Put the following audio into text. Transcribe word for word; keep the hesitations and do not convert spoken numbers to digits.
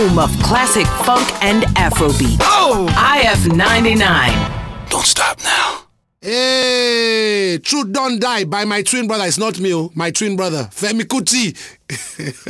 home of classic funk and Afrobeat. Oh! I F ninety-nine. Don't stop now. Hey, Truth Don't Die by my twin brother. It's not me, oh, my twin brother, Femi Kuti.